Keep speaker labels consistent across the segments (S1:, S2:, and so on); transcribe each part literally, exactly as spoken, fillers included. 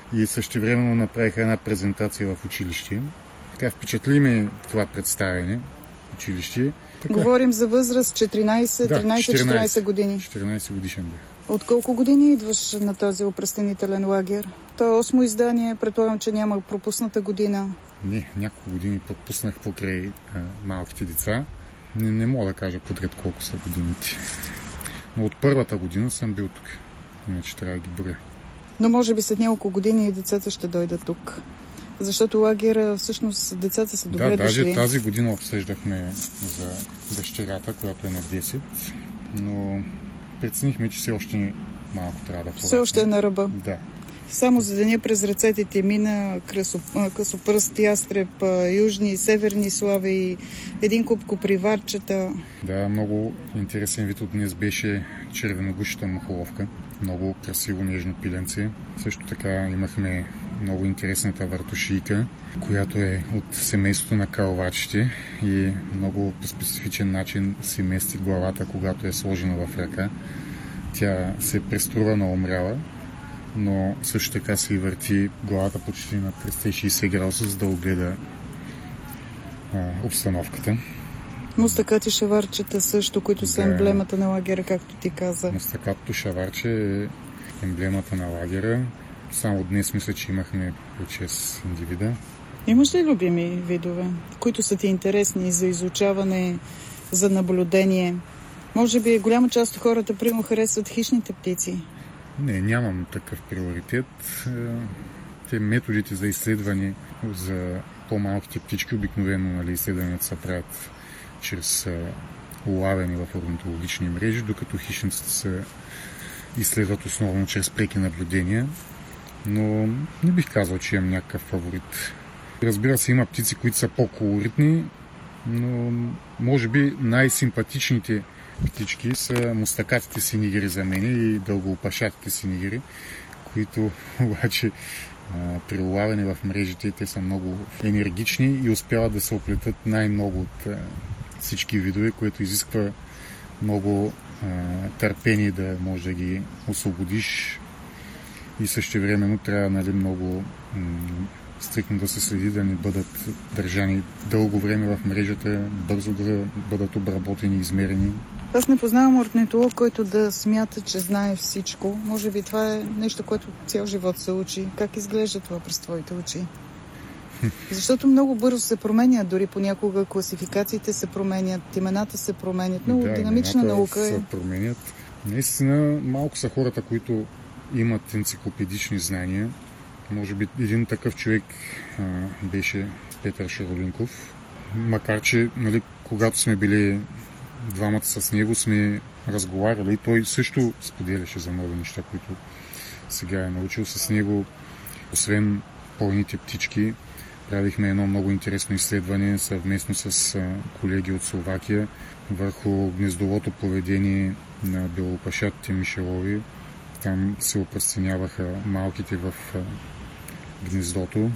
S1: и същевременно направиха една презентация в училище. Така впечатли ме това представяне в училище. Така...
S2: Говорим за възраст четиринайсет, тринайсет четиринайсет години.
S1: четиринайсет годишен бях.
S2: От колко години идваш на този опрестенителен лагер? То е осмо издание, предполагам, че няма пропусната година.
S1: Не, няколко години пропуснах покрай а, малките деца. Не, не мога да кажа подред колко са годините. Но от първата година съм бил тук. Иначе трябва да ги броя.
S2: Но може би след няколко години и децата ще дойдат тук. Защото лагера, всъщност, децата са добре
S1: да,
S2: дошли.
S1: Да, даже тази година обсъждахме за дъщерята, която е на десет, но преценихме, че все още малко трябва да порасне.
S2: Все още е на ръба.
S1: Да.
S2: Само за деня през ръцете ти мина късопръст, ястреб, южни и северни слави, един куп коприварчета.
S1: Да, много интересен вид от днес беше червеногушата мухоловка. Много красиво нежно пиленце. Също така имахме много интересната въртушийка, която е от семейството на калвачите и много по специфичен начин си мести главата, когато е сложена в ръка. Тя се преструва на умряла, но също така се върти главата почти на триста и шейсет градуса, за да огледа а, обстановката.
S2: Мустакати шаварчета също, които са да. емблемата на лагера, както ти каза.
S1: Мустакатото шаварче е емблемата на лагера. Само днес мисля, че имахме шест индивида.
S2: Имаш ли любими видове, които са ти интересни за изучаване, за наблюдение? Може би голяма част от хората примерно харесват хищните птици.
S1: Не, нямам такъв приоритет. Те методите за изследване за по-малките птички обикновено, нали, изследванията се правят чрез улавяне в орнитологични мрежи, докато хищниците се изследват основно чрез преки наблюдения. Но не бих казал, че имам някакъв фаворит. Разбира се, има птици, които са по-колоритни, но може би най-симпатичните птички са мустакатите синигери за мен и дългоопашатите синигери, които обаче при улавяне в мрежите те са много енергични и успяват да се оплетат най-много от всички видове, което изисква много а, търпение да можеш да ги освободиш и същевременно трябва, нали, много м- стрикно да се следи да не бъдат държани дълго време в мрежата, бързо да бъдат обработени и измерени.
S2: Аз не познавам орнитолог, който да смята, че знае всичко. Може би това е нещо, което цял живот се учи. Как изглежда това през твоите очи? Защото много бързо се променят, дори понякога класификациите се променят, имената се променят. Много
S1: да,
S2: динамична наука е.
S1: се променят. Наистина малко са хората, които имат енциклопедични знания. Може би един такъв човек а, беше Петър Шаролинков. Макар че, нали, когато сме били двамата с него, сме разговаряли и той също споделяше за много неща, които сега е научил с него. Освен полните птички, правихме едно много интересно изследване съвместно с колеги от Словакия върху гнездовото поведение на белоопашатите мишелови. Там се опръстеняваха малките в гнездото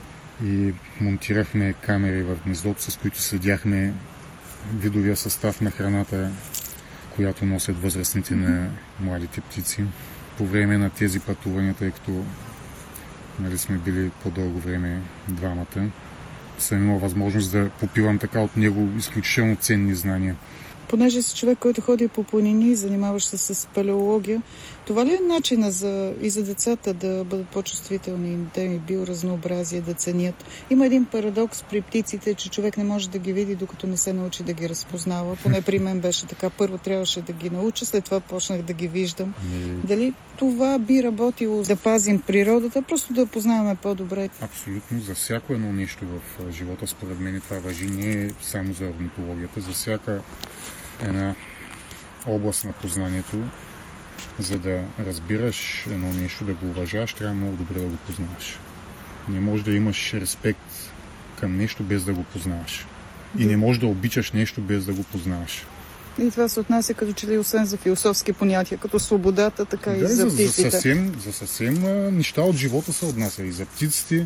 S1: и монтирахме камери в гнездото, с които следяхме видовия състав на храната, която носят възрастните на младите птици. По време на тези пътувания, тъй като, нали, сме били по-дълго време двамата, съм имал възможност да попивам така от него изключително ценни знания.
S2: Понеже си човек, който ходи по планини и занимаваш се с палеология, това ли е начина за, и за децата да бъдат по-чувствителни, да им биоразнообразие, да ценят? Има един парадокс при птиците, че човек не може да ги види, докато не се научи да ги разпознава. Поне при мен беше така. Първо трябваше да ги науча, след това почнах да ги виждам.
S1: Не...
S2: Дали това би работило да пазим природата, просто да я познаваме по-добре?
S1: Абсолютно. За всяко едно нещо в живота, според мен, това важи не е само за орнитологията, за всяка една област на познанието. За да разбираш едно нещо, да го уважаваш, трябва много добре да го познаваш. Не можеш да имаш респект към нещо без да го познаваш. И не можеш да обичаш нещо без да го познаваш.
S2: И това се отнася като че ли освен за философски понятия, като свободата, така
S1: да,
S2: и за птиците.
S1: За съвсем, за съвсем неща от живота се отнася и за птиците,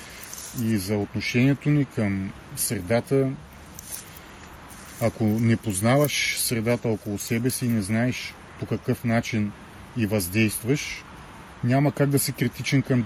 S1: и за отношението ни към средата. Ако не познаваш средата около себе си и не знаеш по какъв начин и въздействаш, няма как да си критичен към